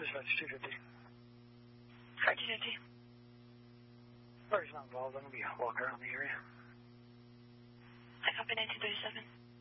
Dispatch 250. Car 250. Party's not involved. I'm going to be walking around the area. I copy 1937.